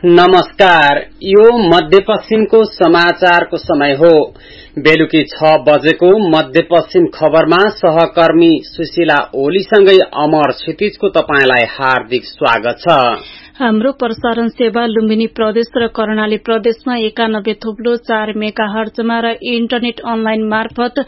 नमस्कार, यो मध्यपश्चिमको समाचारको समय हो। बेलुकी 6 बजेको मध्यपश्चिम खबरमा सहकर्मी सुशीला ओलीसँगै अमर क्षितिजको तपाईंलाई हार्दिक स्वागत छ। हाम्रो प्रसारण सेवा लुम्बिनी प्रदेश र कर्णाली प्रदेशमा 91.4 मेगाहर्जमा र इन्टरनेट अनलाइन मार्फत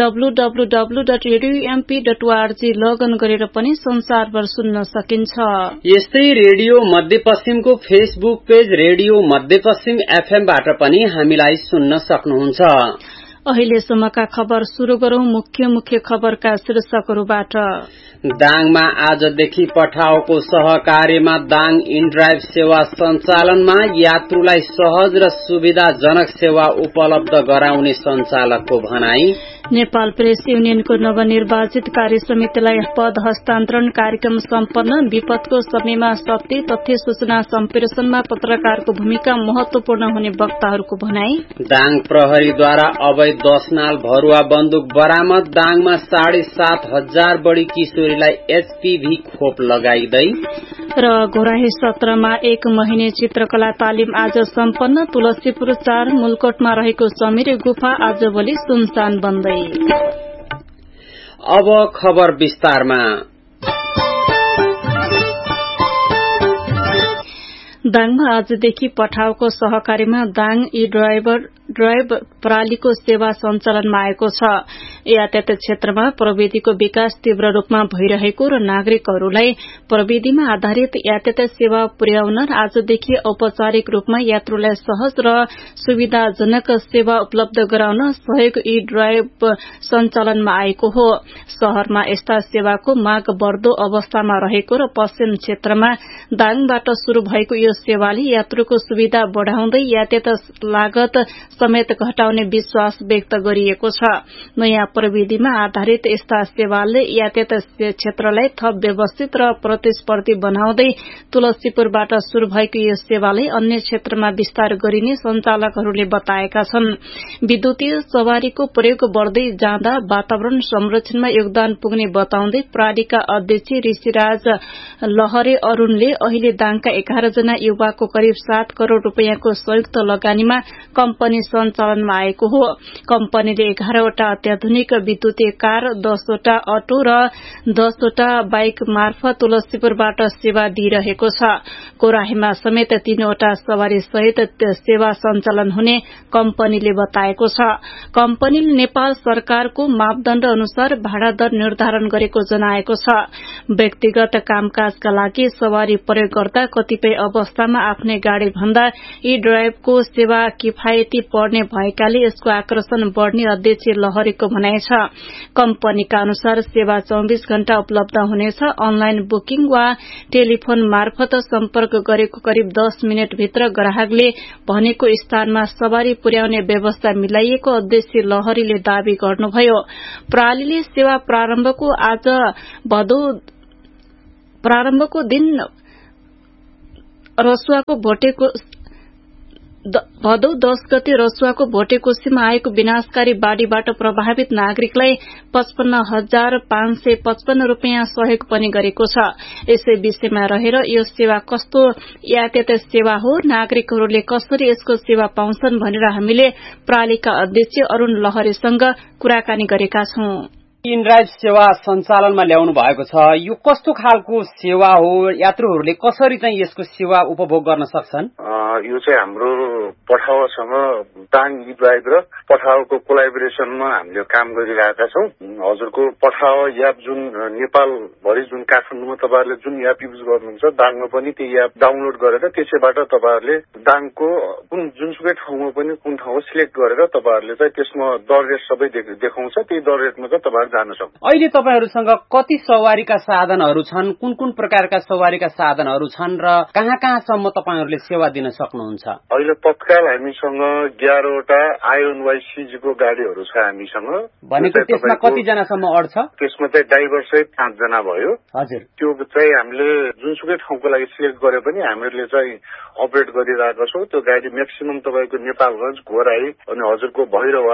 www.radiomp.org लगइन गरेर पनि संसारभर सुन्न सकिन्छ। यस्तै रेडियो मध्यपश्चिमको फेसबुक पेज रेडियो मध्यपश्चिम एफएमबाट पनि हामीलाई सुन्न सक्नुहुन्छ। अहिलेसम्मका खबर शुरू गरौं मुख्य खबरका शीर्षकहरूबाट। दाङमा आजदेखि पठाओको सहकार्यमा दाङ इनड्राइभ सेवा सञ्चालनमा यात्रुलाई सहज र सुविधाजनक सेवा उपलब्ध गराउने सञ्चालकको भनाई। नेपाल प्रेस युनियनको नवनिर्वाचित कार्य समितिलाई पद हस्तान्तरण कार्यक्रम सम्पन्न। विपदको समयमा सत्य तथ्य सूचना सम्प्रेषणमा पत्रकारको भूमिका महत्वपूर्ण हुने वक्ताहरूको भनाई। दाङ प्रहरीद्वारा अवैध 10 नाल भरुवा बन्दुक बरामद। दाङमा 7,500 बढी किशोरीलाई एचपीभी खोप लगाइदै। र घोराही सत्रमा 1 महिने चित्रकला तालिम आज सम्पन्न। तुलसीपुर 4 मुलकोटमा रहेको समिरे गुफा आजभोलि सुनसान बन्दै। अब खबर विस्तारमा। दाङमा आजदेखि पठाओको सहकार्यमा दाङ ड्राइभ प्रणालीको सेवा सञ्चालनमा आएको छ। यातायात क्षेत्रमा प्रविधिको विकास तीव्र रूपमा भइरहेको र नागरिकहरूलाई प्रविधिमा आधारित यातायात सेवा पुर्याउन आजदेखि औपचारिक रूपमा यात्रुलाई सहज र सुविधाजनक सेवा उपलब्ध गराउन सहयोग ड्राइभ सञ्चालनमा आएको हो। शहरमा यस्ता सेवाको माग बढ्दो अवस्थामा रहेको र पश्चिम क्षेत्रमा दाङबाट शुरू भएको यो सेवाले यात्रुको सुविधा बढ़ाउँदै यातायात लागत समेत घटाउने विश्वास व्यक्त गरिएको छ। नयाँ प्रविधिमा आधारित यस्ता सेवाले यातायात क्षेत्रलाई थप व्यवस्थित र प्रतिस्पर्धी बनाउँदै तुलसीपुरबाट शुरू भएको यो सेवाले अन्य क्षेत्रमा विस्तार गरिने सञ्चालकहरूले बताएका छन्। विद्युतीय सवारीको प्रयोग बढ़दै जाँदा वातावरण संरक्षणमा योगदान पुग्ने बताउँदै प्रणालीका अध्यक्ष ऋषिराज लहरे अरूणले अहिले दाङका 11 जना युवाको करिब 7 करोड़ रूपियाँको संयुक्त लगानीमा कम्पनी सञ्चालनमा आएको हो। कम्पनीले 11 वटा अत्याधुनिक विद्युतीय कार, 10 वटा अटो र 10 वटा बाइक मार्फत तुलसीपुरबाट सेवा दिइरहेको छ। कोराहीमा समेत 3 वटा सवारी सहित सेवा सञ्चालन हुने कम्पनीले बताएको छ। कम्पनीले नेपाल सरकारको मापदण्ड अनुसार भाडा दर निर्धारण गरेको जनाएको छ। व्यक्तिगत कामकाजका लागि सवारी प्रयोग गर्दा कतिपय अवस्थामा आफ्नै गाड़ी भन्दा ड्राइभको सेवा किफायती पर्ने भएकाले यसको आकर्षण बढ़ने अध्यक्ष लहरीको भनाइ छ। कम्पनीका अनुसार सेवा 24 घण्टा उपलब्ध हुनेछ। अनलाइन बुकिङ वा टेलिफोन मार्फत सम्पर्क गरेको करिब 10 मिनट भित्र ग्राहकले भनेको स्थानमा सवारी पुर्याउने व्यवस्था मिलाइएको अध्यक्ष लहरीले दावी गर्नुभयो। प्रणालीले सेवा प्रारम्भको दिन भदौ 10 गते रसुवाको भोटेकोशीमा आएको विनाशकारी बाढ़ीबाट प्रभावित नागरिकलाई 55,555 रूपियाँ सहयोग पनि गरेको छ। यसै विषयमा रहेर यो सेवा कस्तो यातायात सेवा हो, नागरिकहरूले कसरी यसको सेवा पाउँछन् भनेर हामीले प्रणालीका अध्यक्ष अरूण लहरेसँग कुराकानी गरेका छौं। इनड्राइभ सेवा सञ्चालनमा ल्याउनु भएको छ, यो कस्तो खालको सेवा हो? यात्रुहरूले कसरी चाहिँ यसको सेवा उपभोग गर्न सक्छन्? यो चाहिँ हाम्रो पठाओसँग दाङ ड्राइभ र पठाओको कोलाबोरेसनमा हामीले काम गरिरहेका छौं। हजुरको पठाओ एप जुन नेपालभरि जुन काठमाडौँमा तपाईहरुले जुन एप युज गर्नुहुन्छ, दाङमा पनि त्यो एप डाउनलोड गरेर त्यसैबाट तपाईहरुले दाङको जुनसुकै ठाउँमा पनि कुन ठाउँ सिलेक्ट गरेर तपाईहरुले चाहिँ त्यसमा दर रेट सबै देखाउँछ। त्यही दर रेटमा चाहिँ तपाईहरु जान सक्नुहुन्छ। अहिले तपाईहरुसँग कति सवारीका साधनहरू छन्? कुन प्रकारका सवारीका साधनहरू छन् र कहाँ-कहाँसम्म तपाईहरुले सेवा दिन सक्नुहुन्छ? अहिले तत्काल हामीसँग 11 वटा IONYCG को गाडीहरू छ हामीसँग। भनेको त्यसमा कति जनासम्म अड्छ? त्यसमा चाहिँ ड्राइभर सहित 5 जना भयो। हजुर। त्यो चाहिँ हामीले जुनसुकै ठाउँको लागि सिलेक्ट गरे पनि हामीले चाहिँ अपरेट गरिरहेका छौं। त्यो गाडी म्याक्सिमम तपाईको नेपालगञ्ज, घोराई अनि हजुरको भैरवा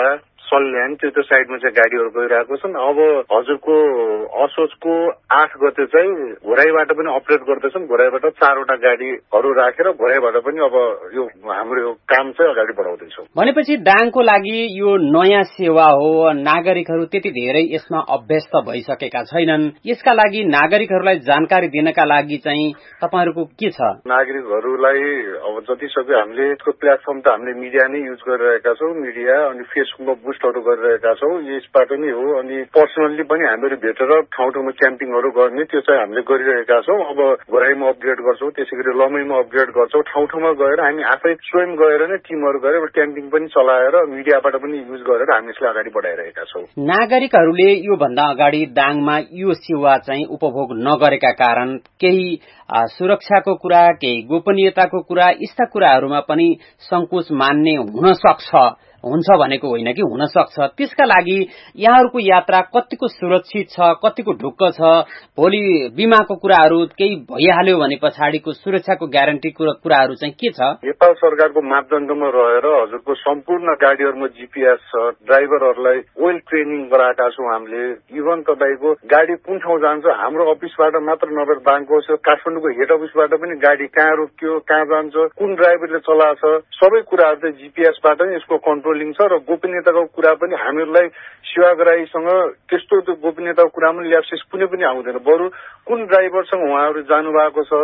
सल्यान त्यो साइडमा चाहिँ गाडीहरू गइरहेको छन्। अब हजुरको असोजको 8 गते चाहिँ घोराईबाट पनि अपरेट गर्दैछन्। घोराईबाट 4वटा गाडीहरू राखेर घोराईबाट पनि अब यो हाम्रो यो काम चाहिँ अगाडि बढाउँदैछौँ। भनेपछि दाङको लागि यो नयाँ सेवा हो, नागरिकहरू त्यति धेरै यसमा अभ्यस्त भइसकेका छैनन्। यसका लागि नागरिकहरूलाई जानकारी दिनका लागि चाहिँ तपाईहरुको के छ? नागरिकहरूलाई अब जति सक्यो हामीले यसको प्लेटफर्म त हामीले मिडिया नै युज गरिरहेका छौँ। मिडिया अनि फेसबुकमा बुस्टहरू गरिरहेका छौँ। यसबाट नै हो। अनि पर्सनल्ली पनि हामीहरू भेटेर ठाउँ ठाउँमा क्याम्पिङहरू गर्ने त्यो चाहिँ हामीले गरिरहेका छौँ। अब घोराईमा अपग्रेड गर्छौँ, त्यसै गरी लमैमा अपग्रेड गर्छौँ। ठाउँ ठाउँमा गएर हामी आफै स्वयं गएर नै टिमहरू गएर क्याम्पिङ पनि चलाएर मिडियाबाट पनि युज गरेर हामी यसलाई अगाडि बढाइरहेका छौँ। नागरिकहरूले यो भन्दा अगाडि दाङमा यो सेवा चाहिँ उपभोग नगरेका कारण केही सुरक्षाको कुरा, केही गोपनीयताको कुरा, यस्ता कुराहरूमा पनि संकोच मान्ने हुन सक्छ। हुन्छ भनेको होइन कि हुन सक्छ। त्यसका लागि यहाँहरूको यात्रा कतिको सुरक्षित छ, कतिको ढुक्क छ? भोलि बीमाको कुराहरू केही भइहाल्यो भने पछाडिको सुरक्षाको ग्यारेन्टी कुराहरू चाहिँ के छ? नेपाल सरकारको मापदण्डमा रहेर हजुरको सम्पूर्ण गाडीहरूमा जीपीएस छ। ड्राइभरहरूलाई वेल ट्रेनिङ गराएका छौँ हामीले। इभन तपाईँको गाडी कुन ठाउँ जान्छ हाम्रो अफिसबाट मात्र नभएर दाङको काठमाडौँको हेड अफिसबाट पनि गाडी कहाँ रोकियो, कहाँ जान्छ, कुन ड्राइभरले चलाछ, सबै कुराहरू चाहिँ जीपीएसबाट नै यसको कन्ट्रोलिङ छ। र गोपनीयताको कुरा पनि हामीहरूलाई सेवाग्राहीसँग त्यस्तो त्यो गोपनीयताको कुरा पनि ल्याप्सेस कुनै पनि आउँदैन। बरु कुन ड्राइभरसँग उहाँहरू जानुभएको छ,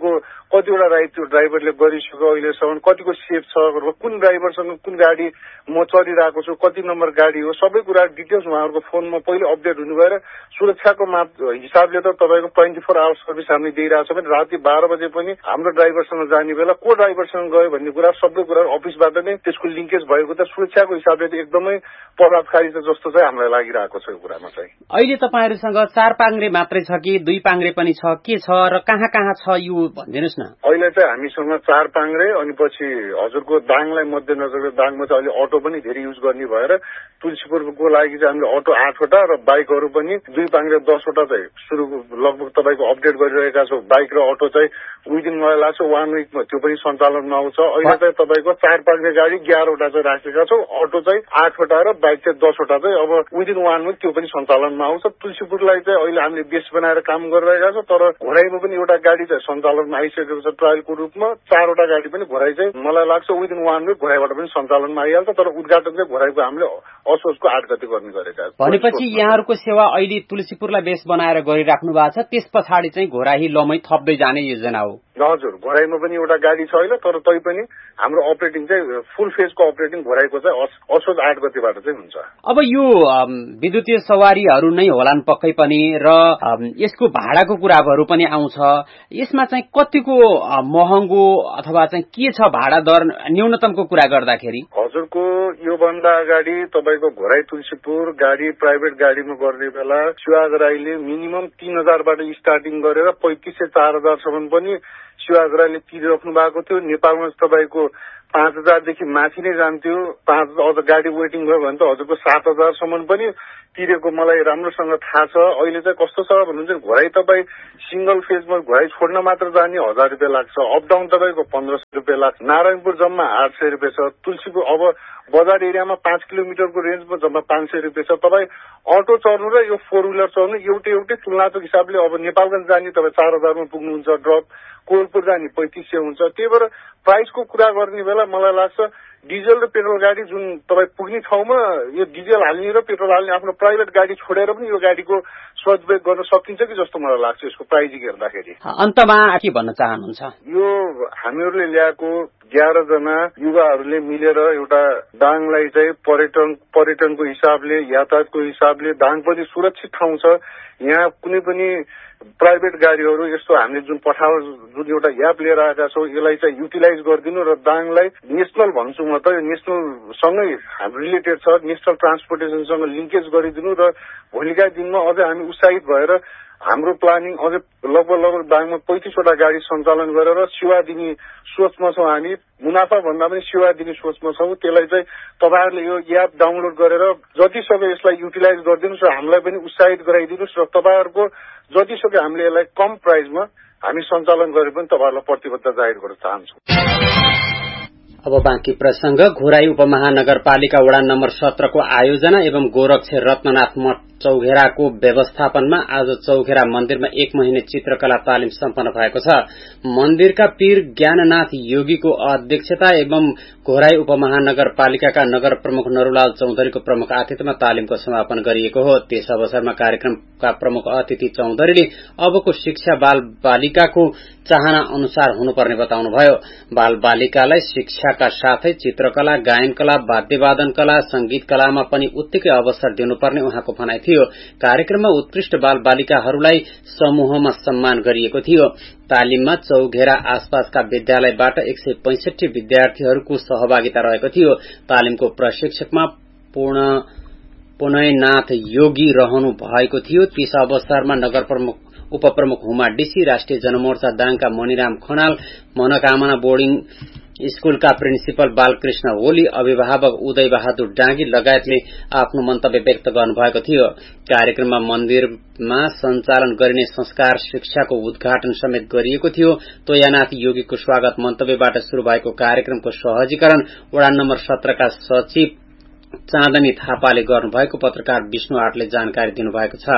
कतिवटा राइड त्यो ड्राइभरले गरिसक्यो अहिलेसम्म, कतिको सेफ छ, र कुन ड्राइभरसँग कुन गाडी म चलिरहेको छु, कति नम्बर गाडी हो, सबै कुरा डिटेल्स उहाँहरूको फोनमा पहिले अपडेट हुनु भएर सुरक्षाको हिसाबले त तपाईँको 24 आवर सर्भिस हामीले दिइरहेको छ। भने राति 12 बजे पनि हाम्रो ड्राइभरसँग जाने बेला को ड्राइभरसँग गयो भन्ने कुरा सबै कुरा अफिसबाट नै त्यसको लिङ्केज भएको त सुरक्षाको हिसाबले त एकदमै प्रभावकारी छ जस्तो चाहिँ हामीलाई लागिरहेको छ। यो कुरामा चाहिँ अहिले तपाईँहरूसँग 4 पाङ्ग्रे मात्रै छ कि 2 पाङ्ग्रे पनि छ, के छ र कहाँ कहाँ छ यो भनिदिनुहोस् न। अहिले चाहिँ हामीसँग 4 पाङ्ग्रे अनि पछि हजुरको दाङलाई मध्यनजर दाङमा चाहिँ अहिले अटो पनि धेरै युज गर्ने भएर तुलसीपुरको लागि चाहिँ हामीले अटो 8वटा र बाइकहरू पनि 2 पाङ्ग्रे 10वटा चाहिँ सुरु लगभग तपाईँको अपडेट गरिरहेका छौँ। बाइक र अटो चाहिँ विदिन मलाई लाग्छ 1 विकमा त्यो पनि सञ्चालनमा आउँछ। अहिले चाहिँ तपाईँको 4 पाङ्ग्रे गाडी 11वटा चाहिँ राखेका छौँ। अटो चाहिँ 8वटा र बाइक चाहिँ 10वटा चाहिँ अब विदिन 1 विक त्यो पनि सञ्चालनमा आउँछ। तुलसीपुरलाई चाहिँ अहिले हामीले बेस बनाएर काम गरिरहेका छौँ। तर घोराईमा पनि एउटा गाडी चाहिँ सञ्चालनमा आइसकेको छ ट्रायलको रूपमा। 4वटा गाडी पनि घोराई चाहिँ मलाई लाग्छ विदिन 1 विक घोराईबाट पनि सञ्चालनमा आइहाल्छ। तर उद्घाटन चाहिँ घोराईको हामीले असोजको 8 गते गर्ने गरेका छौँ। भनेपछि यहाँहरूको सेवा अहिले तुलसीपुरलाई बेस बनाएर गरिराख्नु भएको छ, त्यस पछाडि चाहिँ घोराही लमै थप्दै जाने योजना हो? हजुर, घोराईमा पनि एउटा गाडी छ अहिले। तर तैपनि हाम्रो अपरेटिङ चाहिँ फुल फेजको अपरेटिङ घोराईको चाहिँ असोज 8 गतेबाट चाहिँ हुन्छ। अब यो विद्युतीय सवारीहरू नै होलान् पक्कै पनि, र यसको भाडाको कुराहरू पनि आउँछ। यसमा चाहिँ कतिको महँगो अथवा चाहिँ के छ भाडा दर न्यूनतमको कुरा गर्दाखेरि? हजुरको योभन्दा अगाडि तपाईँको घोराई तुलसीपुर गाडी प्राइभेट गाडीमा गर्ने बेला सेवाग्राहीले मिनिमम 3000बाट स्टार्टिङ गरेर 3500 4000सम्म पनि सेवाग्राहीले तिरिराख्नु भएको थियो। नेपालमा तपाईँको 5000देखि माथि नै जान्थ्यो। 5000 अझ गाडी वेटिङ भयो भने त हजुरको 7000सम्म पनि तिरेको मलाई राम्रोसँग थाहा छ। अहिले चाहिँ कस्तो छ भन्नुहुन्छ घोराई तपाईँ सिंगल फेजमा घोराई छोड्न मात्र जाने 1000 रुपियाँ लाग्छ। अप डाउन तपाईँको 1500 रुपियाँ लाग्छ। नारायणपुर जम्मा 800 रुपियाँ छ। तुलसीपुर अब बजार एरियामा 5 किलोमिटरको रेन्जमा जम्मा 500 रुपियाँ छ। तपाईँ अटो चढ्नु र यो 4 व्हीलर चढ्नु एउटै तुलनात्मक हिसाबले अब नेपालगञ्ज जाने तपाईँ 4000मा पुग्नुहुन्छ ड्रप, कोलपुर जाने 3500 हुन्छ। त्यही भएर प्राइसको कुरा गर्ने बेला मलाई लाग्छ डिजल र पेट्रोल गाडी जुन तपाईँ पुग्ने ठाउँमा यो डिजल हाल्ने र पेट्रोल हाल्ने आफ्नो प्राइभेट गाडी छोडेर पनि यो गाडीको सदुपयोग गर्न सकिन्छ कि जस्तो मलाई लाग्छ यसको प्राइजिङ हेर्दाखेरि। अन्तमा के भन्न चाहनुहुन्छ? यो हामीहरूले ल्याएको 11 जना युवाहरूले मिलेर एउटा दाङलाई चाहिँ पर्यटनको हिसाबले यातायातको हिसाबले दाङ पनि सुरक्षित ठाउँ छ। यहाँ कुनै पनि प्राइभेट गाडीहरू यस्तो हामीले जुन पठाउ जुन एउटा एप लिएर आएका छौँ यसलाई चाहिँ युटिलाइज गरिदिनु र दाङलाई नेसनल भन्छु म त यो नेसनलसँगै रिलेटेड छ, नेसनल ट्रान्सपोर्टेसनसँग लिङ्केज गरिदिनु र भोलिका दिनमा अझै हामी उत्साहित भएर हाम्रो प्लानिङ अझै लगभग दाङमा 35वटा गाडी सञ्चालन गरेर सेवा दिने सोचमा छौँ हामी। मुनाफा भन्दा पनि सेवा दिने सोचमा छौँ। त्यसलाई चाहिँ तपाईँहरूले यो एप डाउनलोड गरेर जतिसक्दो यसलाई युटिलाइज गरिदिनुहोस् र हामीलाई पनि उत्साहित गराइदिनुहोस् र तपाईँहरूको जतिसक्दो हामीले यसलाई कम प्राइसमा हामी सञ्चालन गरे पनि तपाईँहरूलाई प्रतिबद्धता जाहेर गर्न चाहन्छौँ। अब बाँकी प्रसंग। घोराई उपमहानगरपालिका वडा नम्बर 17 को आयोजना एवं गोरक्ष रत्ननाथ मठ चौघेराको व्यवस्थापनमा आज चौघेरा मन्दिरमा 1 महिने चित्रकला तालिम सम्पन्न भएको छ। मन्दिरका पीर ज्ञाननाथ योगीको अध्यक्षता एवं घोराई उपमहानगरपालिकाका नगर प्रमुख नरूलाल चौधरीको प्रमुख आतिथ्यमा तालिमको समापन गरिएको हो। त्यस अवसरमा कार्यक्रमका प्रमुख अतिथि चौधरीले अबको शिक्षा बाल बालिकाको चाहना अनुसार हुनुपर्ने बताउनुभयो। बाल बालिकालाई शिक्षाका साथै चित्रकला, गायन कला, वाद्यवादन कला, संगीत कलामा पनि उत्तिकै अवसर दिनुपर्ने उहाँको भनाइ थियो। कार्यक्रममा उत्कृष्ट बाल बालिकाहरूलाई समूहमा सम्मान गरिएको थियो। तालिममा चौघेरा आसपासका विद्यालयबाट 165 विद्यार्थीहरूको सहभागिता रहेको थियो। तालिमको प्रशिक्षकमा पुनयनाथ योगी रहनु भएको थियो। त्यस अवसरमा नगर प्रमुख उपप्रमुख हुमा डीसी, राष्ट्रिय जनमोर्चा दाङका मणिराम खनाल, मनोकामना बोर्डिङ स्कूलका प्रिन्सिपल बालकृष्ण ओली, अभिभावक उदय बहादुर डाँगी लगायतले आफ्नो मन्तव्य व्यक्त गर्नुभएको थियो। कार्यक्रममा मन्दिरमा सञ्चालन गरिने संस्कार शिक्षाको उद्घाटन समेत गरिएको थियो। तोयानाथ योगीको स्वागत मन्तव्यबाट शुरू भएको कार्यक्रमको सहजीकरण वडा नम्बर 17 का सचिव चाँदनी थापाले गर्नुभएको पत्रकार विष्णु आटले जानकारी दिनुभएको छ।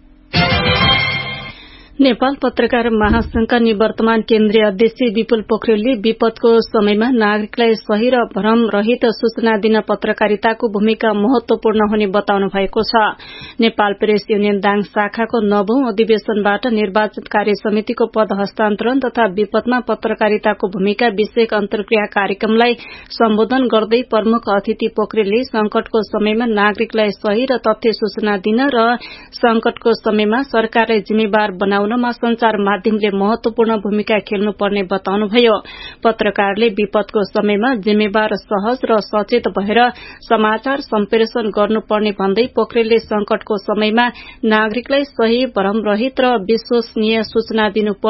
नेपाल पत्रकार महासंघका निवर्तमान केन्द्रीय अध्यक्ष विपुल पोखरेलले विपदको समयमा नागरिकलाई सही र भ्रम रहित सूचना दिन पत्रकारिताको भूमिका महत्वपूर्ण हुने बताउनु भएको छ। नेपाल प्रेस युनियन दाङ शाखाको 9औं अधिवेशनबाट निर्वाचित कार्य समितिको पद हस्तान्तरण तथा विपदमा पत्रकारिताको भूमिका विषयक अन्तर्क्रिया कार्यक्रमलाई सम्बोधन गर्दै प्रमुख अतिथि पोखरेलले संकटको समयमा नागरिकलाई सही र तथ्य सूचना दिन र संकटको समयमा सरकारलाई जिम्मेवार बनाउनमा संचार माध्यमले महत्वपूर्ण भूमिका खेल्नुपर्ने बताउनुभयो। पत्रकारले विपदको समयमा जिम्मेवार, सहज र सचेत भएर समाचार सम्प्रेषण गर्नुपर्ने भन्दै पोखरेलले संकटको समयमा नागरिकलाई सही, भ्रमरहित र विश्वसनीय सूचना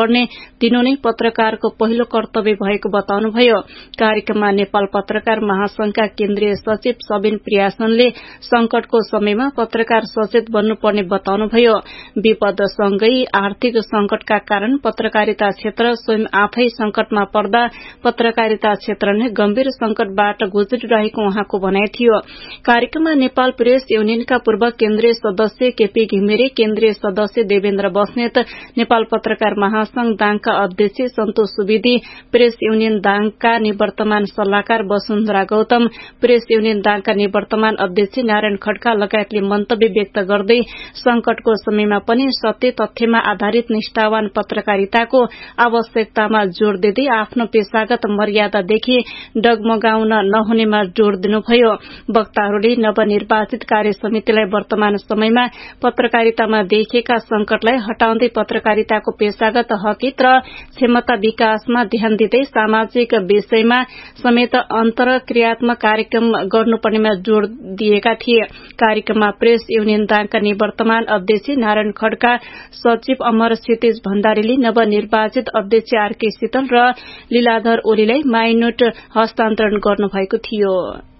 दिनु नै पत्रकारको पहिलो कर्तव्य भएको बताउनुभयो। कार्यक्रममा नेपाल पत्रकार महासंघका केन्द्रीय सचिव सबिन प्रियासनले संकटको समयमा पत्रकार सचेत बन्नुपर्ने बताउनुभयो। विपदसँगै आर्थिक संकटका कारण पत्रकारिता क्षेत्र स्वयं आफै संकटमा पर्दा पत्रकारिता क्षेत्र नै गम्भीर संकटबाट गुज्रिरहेको उहाँको भनाइ थियो। कार्यक्रममा नेपाल प्रेस युनियनका पूर्व केन्द्रीय सदस्य केपी घिमिरे, केन्द्रीय सदस्य देवेन्द्र बस्नेत, नेपाल पत्रकार महासंघ दाङका अध्यक्ष सन्तोष सुवेदी, प्रेस युनियन दाङका निवर्तमान सल्लाहकार वसुन्धरा गौतम, प्रेस युनियन दाङका निवर्तमान अध्यक्ष नारायण खड्का लगायतले मन्तव्य व्यक्त गर्दै संकटको समयमा पनि सत्य तथ्यमा आधारित निष्ठावान पत्रकारिताको आवश्यकतामा जोड़ दिँदै आफ्नो पेशागत मर्यादादेखि डगमगाउन नहुनेमा जोड़ दिनुभयो। वक्ताहरूले नवनिर्वाचित कार्य समितिलाई वर्तमान समयमा पत्रकारितामा देखिएका संकटलाई हटाउँदै पत्रकारिताको पेशागत हकित र क्षमता विकासमा ध्यान दिँदै सामाजिक विषयमा समेत अन्तरक्रियात्मक कार्यक्रम गर्नुपर्नेमा जोड़ दिएका थिए। कार्यक्रममा प्रेस युनियन दाङका निवर्तमान अध्यक्ष नारायण खड्का, सचिव अमर क्षितिज भण्डारीले नवनिर्वाचित अध्यक्ष आरके शीतल र लीलाधर ओलीलाई माइनोट हस्तान्तरण गर्नुभएको थियो।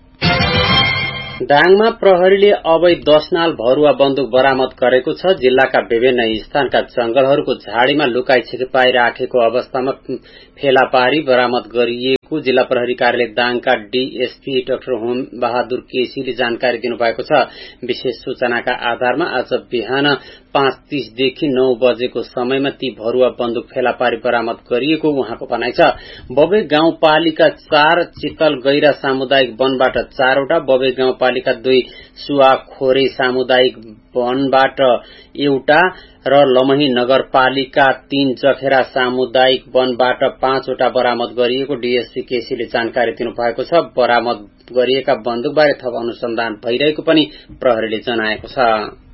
दाङमा प्रहरीले अवैध 10 नाल भरुवा बन्दुक बरामद गरेको छ। जिल्लाका विभिन्न स्थानका जंगलहरूको झाडीमा लुकाई छिपाई राखेको अवस्थामा फेला पारी बरामद गरिएको जिल्ला प्रहरी कार्यालय दाङका डीएसपी डाक्टर होम बहादुर केसीले जानकारी दिनुभएको छ। विशेष सूचनाका आधारमा आज बिहान 5:30 देखि 9 बजेको समयमा ती भरुवा बन्दुक फेला पारी बरामद गरिएको उहाँको भनाइ छ। बबे गाउँपालिका 4 चितल गैरा सामुदायिक वनबाट 4 वटा, बबे गाउँपालिका 2 सुवाखोरे सामुदायिक वनबाट 1 र लमही नगरपालिका 3 जखेरा सामुदायिक वनबाट 5 वटा बरामद गरिएको डीएसपी केसीले जानकारी दिनुभएको छ। बरामद गरिएका बन्दुकबारे थप अनुसन्धान भइरहेको पनि प्रहरीले जनाएको छ।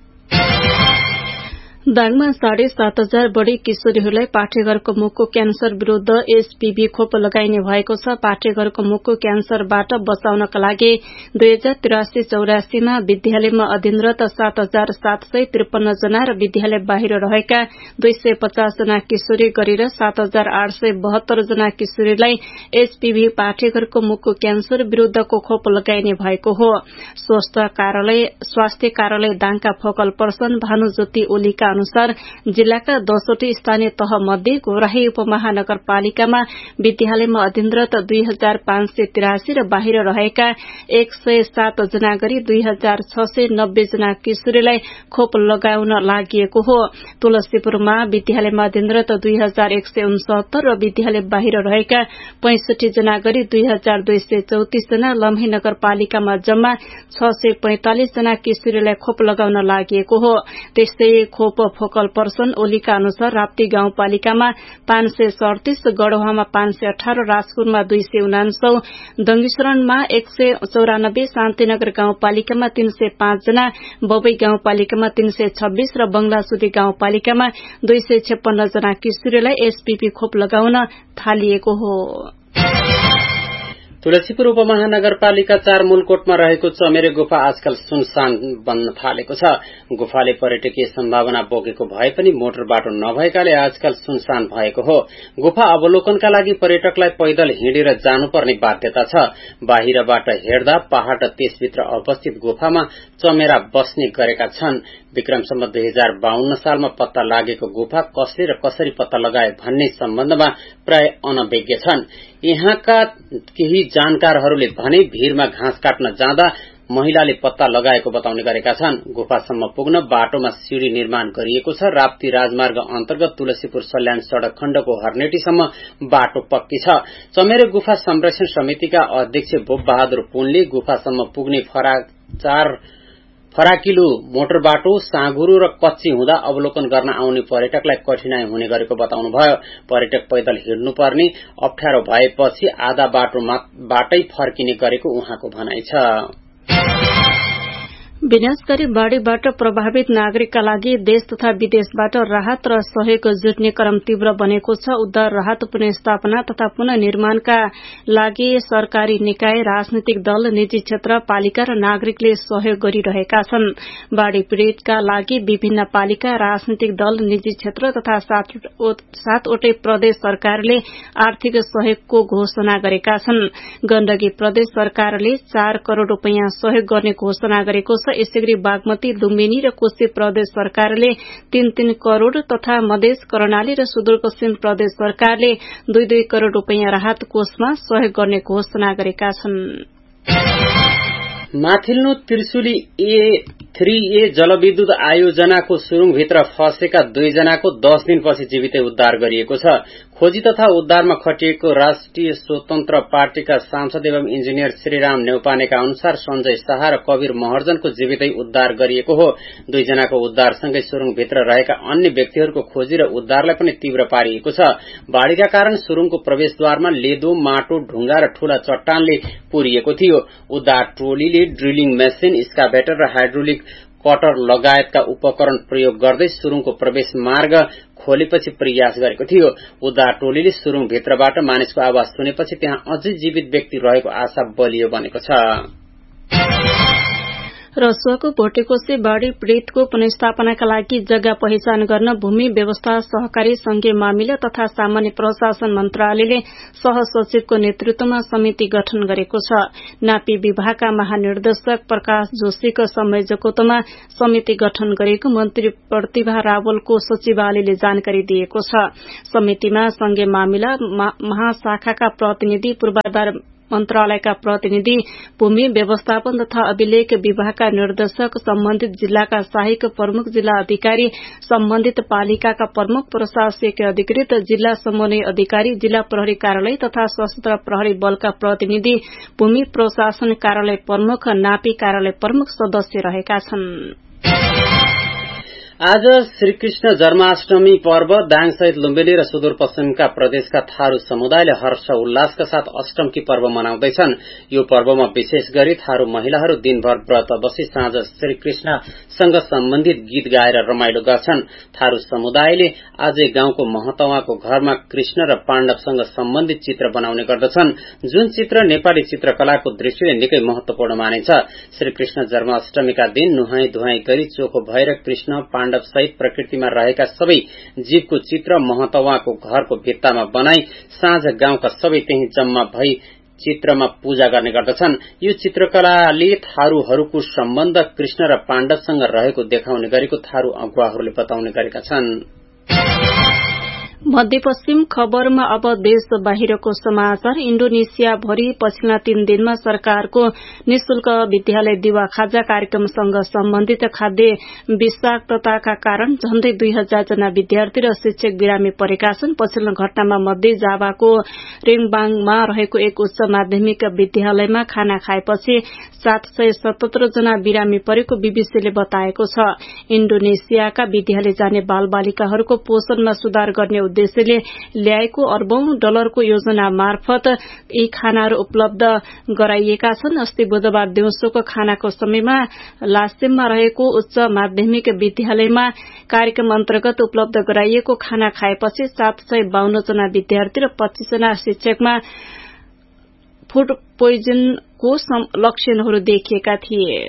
दाङमा 7,500 बढ़ी किशोरीहरूलाई पाठेघरको मुखको क्यान्सर विरूद्ध एचपीभी खोप लगाइने भएको छ। पाठेघरको मुखको क्यान्सरबाट बचाउनका लागि 2083-84 मा विद्यालयमा अध्ययनरत 7,753 जना र विद्यालय बाहिर रहेका 250 जना किशोरी गरेर 7,872 जना किशोरीलाई एचपीभी पाठेघरको मुखको क्यान्सर विरूद्धको खोप लगाइने भएको हो। स्वास्थ्य कार्यालय दाङका फोकल पर्सन भानुज्योति ओलीका अनुसार जिल्लाका 10वटै स्थानीय तह मध्ये घोराही उपमहानगरपालिकामा विद्यालयमा अध्ययनरत 2583 र बाहिर रहेका 107 जना गरी 2690 जना किशोरीलाई खोप लगाउन लागिएको हो। तुलसीपुरमा विद्यालयमा अध्ययनरत 2169 र विद्यालय बाहिर रहेका 65 जना गरी 2234 जना, लम्ही नगरपालिकामा जम्मा 645 जना किशोरीलाई खोप लगाउन लागिएको हो। त्यस्तै खोप फोकल पर्सन ओलीका अनुसार राप्ती गाउँपालिकामा 537, गढवामा 518, राजपुरमा 249, दंगीशरणमा 194, शान्तिनगर गाउँपालिकामा 305 जना, बबई गाउँपालिकामा 326 र बंगलासुदी गाउँपालिकामा 256 जना किशोरीलाई एसपीपी खोप लगाउन थालिएको हो। तुलसीपुर उपमहानगरपालिका 4 मूलकोटमा रहेको चमेरे गुफा आजकल सुनसान बन्न थालेको छ। गुफाले पर्यटकीय सम्भावना बोकेको भए पनि मोटर बाटो नभएकाले आजकल सुनसान भएको हो। गुफा अवलोकनका लागि पर्यटकलाई पैदल हिँडेर जानुपर्ने बाध्यता छ। बाहिरबाट हेर्दा पहाड़ र त्यसभित्र अवस्थित गुफामा चमेरा बस्ने गरेका छन्। विक्रमसम्म 2052 सालमा पत्ता लागेको गुफा कसले र कसरी पत्ता लगाए भन्ने सम्बन्धमा प्राय अनभिज्ञ छन्। यहाँका केही जानकारहरूले भने भीरमा घाँस काट्न जाँदा महिलाले पत्ता लगाएको बताउने गरेका छन्। गुफासम्म पुग्न बाटोमा सिड़ी निर्माण गरिएको छ। राप्ती राजमार्ग अन्तर्गत तुलसीपुर सल्यान सड़क खण्डको हर्नेटीसम्म बाटो पक्की छ। चमेरे गुफा संरक्षण समितिका अध्यक्ष भूप बहादुर पुनले गुफासम्म पुग्ने फराकिलो मोटर बाटो साँगुरो र कच्ची हुँदा अवलोकन गर्न आउने पर्यटकलाई कठिनाई हुने गरेको बताउनुभयो। पर्यटक पैदल हिँड्नुपर्ने अप्ठ्यारो भएपछि आधा बाटै फर्किने गरेको उहाँको भनाइ छ। विनाशकारी बाढ़ीबाट प्रभावित नागरिकका लागि देश तथा विदेशबाट राहत र सहयोग जुट्ने क्रम तीव्र बनेको छ। उद्धार, राहत, पुनर्स्थापना तथा पुनः निर्माणका लागि सरकारी निकाय, राजनीतिक दल, निजी क्षेत्र, पालिका र नागरिकले सहयोग गरिरहेका छन्। बाढ़ी पीड़ितका लागि विभिन्न पालिका, राजनीतिक दल, निजी क्षेत्र तथा 7वटै प्रदेश सरकारले आर्थिक सहयोगको घोषणा गरेका छन्। गण्डकी प्रदेश सरकारले 4 करोड़ रूपियाँ सहयोग गर्ने घोषणा गरेको छ। यसैगरी बागमती, लुम्बिनी र कोशी प्रदेश सरकारले 3-3 करोड़ तथा मधेस, कर्णाली र सुदूरपश्चिम प्रदेश सरकारले 2-2 करोड़ रूपियाँ राहत कोषमा सहयोग गर्ने घोषणा गरेका छन्। माथिल्लो त्रिशुली A3A जलविद्युत आयोजनाको सुरुङभित्र फँसेका 2 जनाको 10 दिनपछि जीवितै उद्धार गरिएको छ। खोजी तथा उद्धारमा खटिएको राष्ट्रिय स्वतन्त्र पार्टीका सांसद एवं इन्जिनियर श्रीराम नेउपानेका अनुसार संजय शाह र कबीर महर्जनको जीवितै उद्धार गरिएको हो। 2 जनाको उद्धारसँगै सुरुङभित्र रहेका अन्य व्यक्तिहरूको खोजी र उद्धारलाई पनि तीव्र पारिएको छ। बाढ़ीका कारण सुरुङको प्रवेशद्वारमा लेदो, माटो, ढुङ्गा र ठूला चट्टानले पुरिएको थियो। उद्धार टोलीले ड्रिलिङ मेसिन, स्काभेटर र हाइड्रोलिक कटर लगायतका उपकरण प्रयोग गर्दै सुरुङको प्रवेश मार्ग खोलेपछि प्रयास गरेको थियो। उद्धार टोलीले सुरुङभित्रबाट मानिसको आवाज सुनेपछि त्यहाँ अझै जीवित व्यक्ति रहेको आशा बलियो बनेको छ। रसुवाको भोटेकोसे बाढ़ी पीड़ितको पुनर्स्थापनाका लागि जग्गा पहिचान गर्न भूमि व्यवस्था, सहकारी संघीय मामिला तथा सामान्य प्रशासन मन्त्रालयले सहसचिवको नेतृत्वमा समिति गठन गरेको छ। नापी विभागका महानिर्देशक प्रकाश जोशीको संयोजकत्वमा समिति गठन गरेको मन्त्री प्रतिभा रावलको सचिवालयले जानकारी दिएको छ। समितिमा संघीय मामिला महाशाखाका प्रतिनिधि, पूर्वाधार मन्त्रालयका प्रतिनिधि, भूमि व्यवस्थापन तथा अभिलेख विभागका निर्देशक, सम्बन्धित जिल्लाका सहायक प्रमुख जिल्ला अधिकारी, सम्बन्धित पालिकाका प्रमुख प्रशासकीय अधिकृत, जिल्ला समन्वय अधिकारी, जिल्ला प्रहरी कार्यालय तथा सशस्त्र प्रहरी बलका प्रतिनिधि, भूमि प्रशासन कार्यालय प्रमुख, नापी कार्यालय प्रमुख सदस्य रहेका छन्। आज श्रीकृष्ण जन्माष्टमी पर्व दाङ सहित लुम्बिनी र सुदूरपश्चिमका प्रदेशका थारू समुदायले हर्ष उल्लासका साथ अष्टमकी पर्व मनाउँदैछन्। यो पर्वमा विशेष गरी थारू महिलाहरू दिनभर व्रत बसी साँझ श्रीकृष्णसँग सम्बन्धित गीत गाएर रमाइलो गर्छन्। थारू समुदायले आजै गाउँको महतवाको घरमा कृष्ण र पाण्डवसँग सम्बन्धित चित्र बनाउने गर्दछन्, जुन चित्र नेपाली चित्रकलाको दृष्टिले निकै महत्वपूर्ण मानिन्छ। श्रीकृष्ण जन्माष्टमीका दिन नुहाई धुवाई गरी चोखो भएर कृष्ण, पाण्डव सहित प्रकृतिमा रहेका सबै जीवको चित्र महतवाको घरको भित्तामा बनाई साँझ गाउँका सबै त्यही जम्मा भई चित्रमा पूजा गर्ने गर्दछन्। यो चित्रकलाले थारूहरूको सम्बन्ध कृष्ण र पाण्डवसँग रहेको देखाउने गरेको थारू अगुवाहरूले बताउने गरेका छन्। मध्यपश्चिम खबरमा अब देश बाहिरको समाचार। इण्डोनेसिया भरि पछिल्ला 3 दिनमा सरकारको निशुल्क विद्यालय दिवा खाजा कार्यक्रमसँग सम्बन्धित खाद्य विषाक्तताका कारण झण्डै 2000 जना विद्यार्थी र शिक्षक बिरामी परेका छन्। पछिल्लो घटनामा मध्य जावाको रेङबाङमा रहेको एक उच्च माध्यमिक विद्यालयमा खाना खाएपछि 777 जना बिरामी परेको बीबीसीले बताएको छ। इण्डोनेसियाका विद्यालय जाने बालबालिकाहरूको पोषणमा सुधार गर्ने उद्देश्यले ल्याएको $अर्बौं डलरको योजना मार्फत यी खानाहरू उपलब्ध गराइएका छन्। अस्ति बुधबार दिउँसोको खानाको समयमा लासेममा रहेको उच्च माध्यमिक विद्यालयमा कार्यक्रम अन्तर्गत उपलब्ध गराइएको खाना खाएपछि 752 जना विद्यार्थी र 25 जना शिक्षकमा फूड पोइजनको लक्षणहरू देखिएका थिए।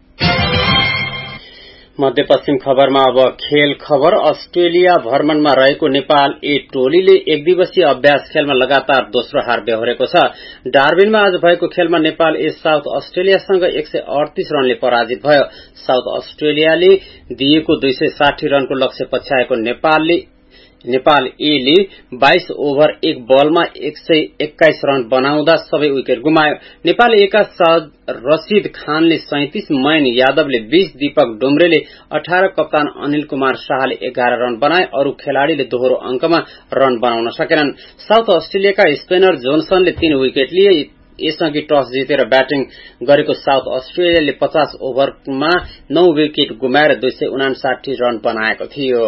मध्यपश्चिम खबरमा अब खेल खबर। अस्ट्रेलिया भ्रमणमा रहेको नेपाल ए टोलीले एक दिवसीय अभ्यास खेलमा लगातार दोस्रो हार बेहोरेको छ। डार्बिनमा आज भएको खेलमा नेपाल ए साउथ अस्ट्रेलियासँग 138 रनले पराजित भयो। साउथ अस्ट्रेलियाले दिएको 260 रनको लक्ष्य पछ्याएको नेपाल ए ले 22 ओभर 1 बलमा 121 रन बनाउँदा सबै विकेट गुमायो। नेपाल ए का रशीद खानले 37, मयन यादवले 20, दीपक डुम्रेले 18, कप्तान अनिल कुमार शाहले 11 रन बनाए। अरू खेलाड़ीले दोहोरो अंकमा रन बनाउन सकेनन्। साउथ अस्ट्रेलियाका स्पिनर जोन्सनले 3 विकेट लिए। यसअघि टस जितेर ब्याटिङ गरेको साउथ अस्ट्रेलियाले 50 ओभरमा 9 विकेट गुमाएर 259 रन बनाएको थियो।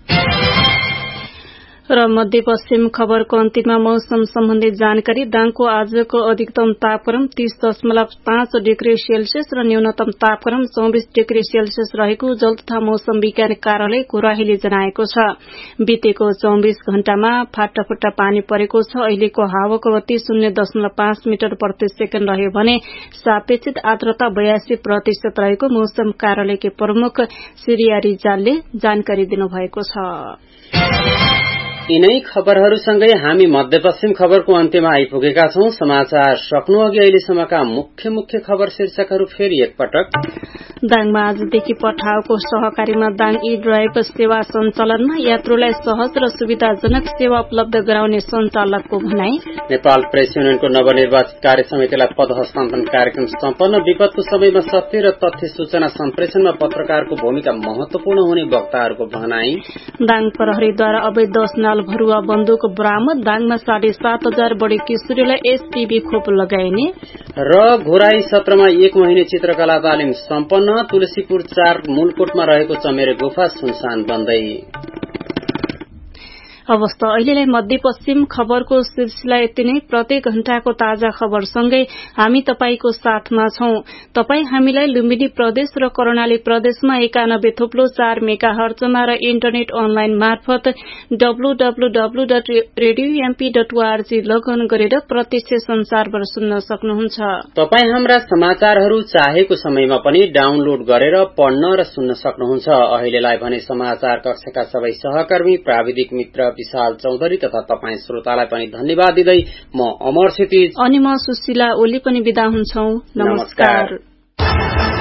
र मध्यपश्चिम खबरको अन्तिममा मौसम सम्बन्धी जानकारी। दाङको आजको अधिकतम तापक्रम 30.5 डिग्री सेल्सियस र न्यूनतम तापक्रम 24 डिग्री सेल्सियस रहेको जल तथा मौसम विज्ञान कार्यालय गुराहीले जनाएको छ। बितेको 24 घण्टामा फाटाफुट्टा पानी परेको छ। अहिलेको हावाको गति 0.5 मिटर प्रति सेकेन्ड रह्यो भने सापेक्षित आर्द्रता 82% रहेको मौसम कार्यालयकी प्रमुख सिरिया रिजालले जानकारी दिनुभएको छ। यिनै खबरहरूसँगै हामी मध्यपश्चिम खबरको अन्त्यमा आइपुगेका छौं। समाचार सक्नु अघि अहिलेसम्मका मुख्य खबर शीर्षकहरू फेरि एकपटक। दाङमा आजदेखि पठाउको सहकारीमा दाङ ई ड्राइभ सेवा सञ्चालनमा यात्रुलाई सहज र सुविधाजनक सेवा उपलब्ध गराउने सञ्चालकको भनाई। नेपाल प्रेस युनियनको नवनिर्वाचित कार्य समितिलाई पद हस्तान्तरण कार्यक्रम सम्पन्न। विपदको समयमा सत्य र तथ्य सूचना सम्प्रेषणमा पत्रकारको भूमिका महत्वपूर्ण हुने वक्ताहरूको भनाई। दाङ प्रहरीद्वारा अवैध 10 नाल भरुवा बन्दुक बरामद। दाङमा 7,500 बढ़ी किशोरीलाई एसपीबी खोप लगाइने। र घोराई सत्रमा 1 महिने चित्रकला तालिम सम्पन्न। तुलसीपुर 4 मूलकोटमा रहेको चमेरे गुफा सुनसान बन्दै। अवस्था अहिलेलाई मध्यपश्चिम खबरको सिलसिला यति नै। प्रत्येक घण्टाको ताजा खबरसँगै हामी तपाईको साथमा छौं। तपाई हामीलाई लुम्बिनी प्रदेश र कर्णाली प्रदेशमा 91.4 मेगाहर्जमा र इन्टरनेट अनलाइन मार्फत www.radiomp.org लगअन गरेर प्रत्यक्ष संसारभर सुन्न सक्नुहुन्छ। तपाई हाम्रा समाचारहरू चाहेको समयमा पनि डाउनलोड गरेर पढ्न र सुन्न सक्नुहुन्छ। अहिलेलाई भने समाचार कक्षका सबै सहकर्मी, प्राविधिक मित्र विशाल चौधरी तथा तपाई श्रोतालाई पनि धन्यवाद दिँदै म अमर क्षितिज अनि म सुशीला ओली पनि बिदा हुन्छौ। नमस्कार।